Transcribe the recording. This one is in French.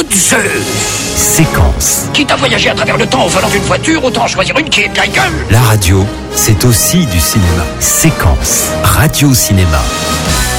de Zeus. Séquence. Quitte à voyager à travers le temps au volant d'une voiture, autant choisir une qui est plein gueule. La radio, c'est aussi du cinéma. Séquence. Radio-cinéma.